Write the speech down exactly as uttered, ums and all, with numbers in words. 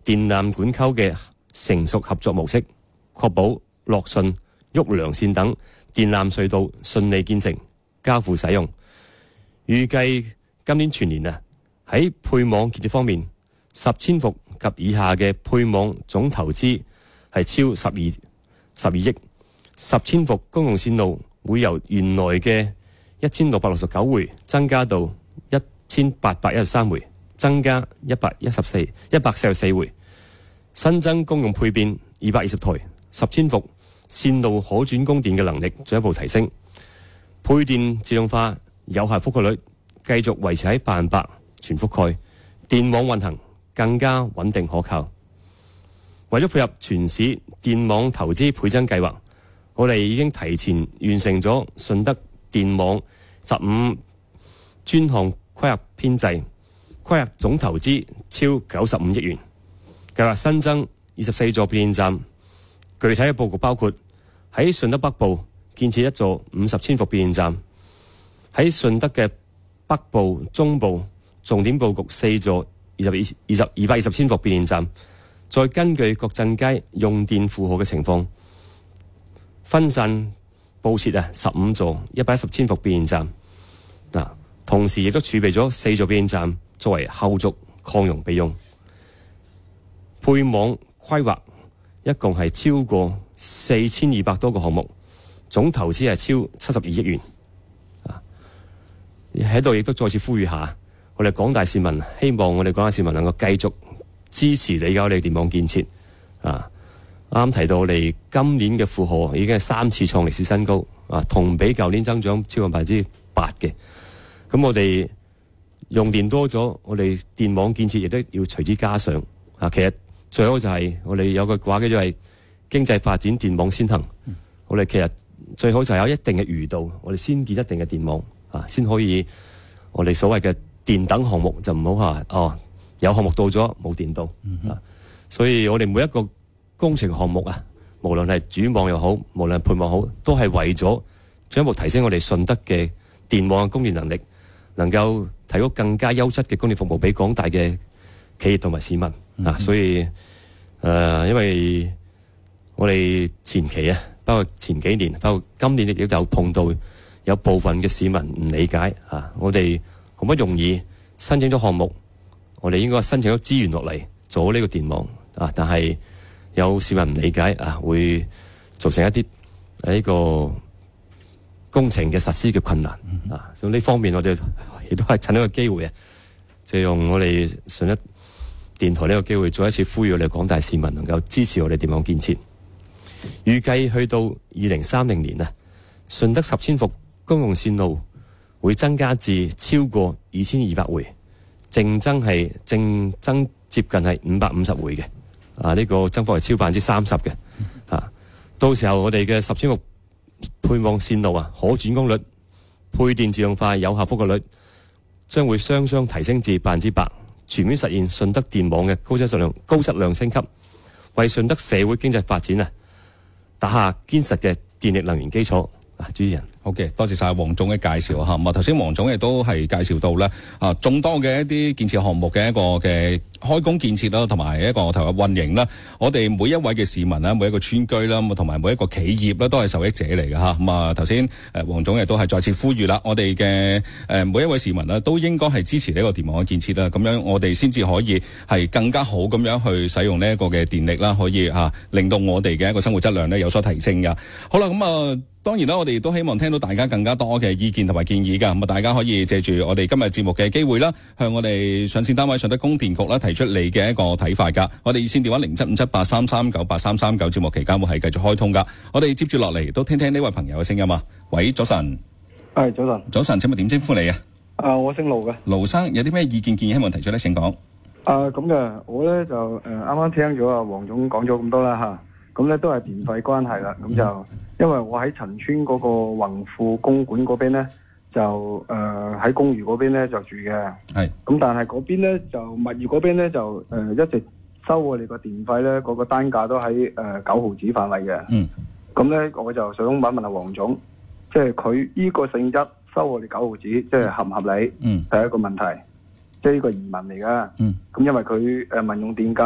電纜管溝嘅成熟合作模式，確保樂順、旭良線等電纜隧道順利建成、交付使用。預計今年全年啊，喺配網建設方面，十千伏及以下嘅配網總投資係超十二十二億，十千伏公用線路會由原來嘅一千六百六十九回增加到一千八百一十三回，增加一百一十四一百四十四回，新增公用配變二百二十台，十千伏線路可轉供電嘅能力進一步提升，配電自動化有效覆蓋率繼續維持喺百分百全覆蓋，電網運行更加穩定可靠。為咗配合全市電網投資倍增計劃，我哋已經提前完成咗順德電網十五專項規劃編制，規劃總投資超九十五億元，計劃新增二十四座變電站。具體嘅佈局包括喺順德北部建設一座五十千伏變電站，喺順德嘅北部、中部重點佈局四座二十二二十二百二十千伏變電站，再根據各鎮街用電負荷嘅情況，分散佈設啊十五座一百一十千伏變電站。嗱，同時亦都儲備咗四座變電站作為後續擴容備用。配網規劃一共係超過四千二百多個項目，總投資係超七十二億元。啊，喺度亦都再次呼籲下，我哋廣大市民，希望我哋廣大市民能夠繼續支持理解我哋電網建設。啊，啱啱提到我哋今年嘅負荷已經係三次創歷史新高，啊，同比舊年增長超過百分之八嘅。咁我哋用電多咗，我哋電網建設亦都要隨之加上。啊，其實最好就係我哋有個話叫做係經濟發展電網先行。嗯、我哋其實最好就係有一定嘅餘度，我哋先建一定嘅電網啊，先可以我哋所謂嘅電等項目就唔好話哦有項目到咗冇電到、嗯、啊。所以我哋每一個工程項目啊，無論係主網又好，無論係配網好，都係為咗進一步提升我哋順德嘅電網嘅供電能力，能夠提供更加優質嘅供電服務俾廣大嘅企業同埋市民。啊，所以誒、呃，因為我哋前期啊，包括前幾年，包括今年亦都有碰到有部分嘅市民唔理解啊，我哋好不容易申請咗項目，我哋應該申請咗資源落嚟做呢個電網啊，但係有市民唔理解啊，會造成一啲呢個工程嘅實施嘅困難啊，所以呢方面我哋亦都係趁呢個機會啊，借用我哋順德電台呢個機會，再一次呼籲我哋廣大市民能夠支持我哋電網建設。預計去到二零三零年啊，順德十千伏公用線路會增加至超過二千二百回，淨增係淨增接近係五百五十回嘅。啊，呢、這個增幅係超百分之三十嘅。啊，到時候我哋嘅十千伏配網線路啊，可轉供率、配電自動化有效覆蓋率將會雙雙提升至百分之百。全面實現順德電網嘅高質量、高質量升級，為順德社會經濟發展啊打下堅實嘅電力能源基礎。啊，主持人， 好嘅，多謝晒黃總嘅介紹嚇。咁啊，頭先黃總亦都係介紹到咧啊，眾多嘅一啲建設項目嘅一個嘅開工建設啦，同埋一個投入運營啦。我哋每一位嘅市民啦，每一個村居啦，同埋每一個企業咧，都係受益者嚟嘅嚇。咁啊，頭先誒黃總亦都係再次呼籲啦，我哋嘅誒每一位市民啦，都應該係支持呢個電網嘅建設啦。咁樣我哋先至可以係更加好咁樣去使用呢一個嘅電力啦，可以嚇令到我哋嘅一個生活質量咧有所提升嘅。好啦，咁啊。當然啦，我哋亦都希望聽到大家更加多嘅意見同埋建議㗎。咁啊，大家可以借住我哋今日節目嘅機會啦，向我哋上線單位順德供電局啦提出你嘅一個睇法㗎。我哋熱線電話零七五七八三三九八三三九，節目期間會係繼續開通㗎。我哋接住落嚟都聽聽呢位朋友嘅聲音啊。喂，早晨。 係早晨。 早晨，請問點稱呼你啊？ 啊，我姓盧嘅。 盧生，有啲咩意見建議希望提出咧？請講。 啊，咁嘅，我咧就誒啱啱聽咗啊黃總講咗咁多啦嚇。咁咧都係電費關係啦，咁就因為我喺陳村嗰個宏富公館嗰邊咧，就誒喺、呃、公寓嗰邊咧就住嘅。係。咁但係嗰邊咧就物業嗰邊咧就誒、呃、一直收我哋個電費咧，嗰、那個單價都喺誒九毫子範圍嘅。嗯。咁咧我就想問問阿黃總，即係佢依個性質收我哋九毫子，即係合唔合理？嗯。係一個問題，即係呢個疑問嚟㗎。嗯。咁因為佢誒民用電價。